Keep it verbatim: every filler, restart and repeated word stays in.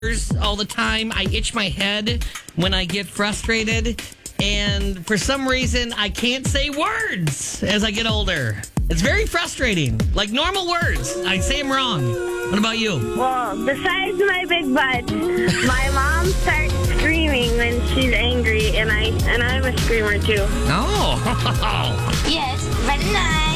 all the time. I itch my head when I get frustrated. And for some reason, I can't say words as I get older. It's very frustrating. Like normal words, I say them wrong. What about you? Well, besides my big butt, my mom starts screaming when she's angry, and I and I'm a screamer too. Oh. Yes, very nice.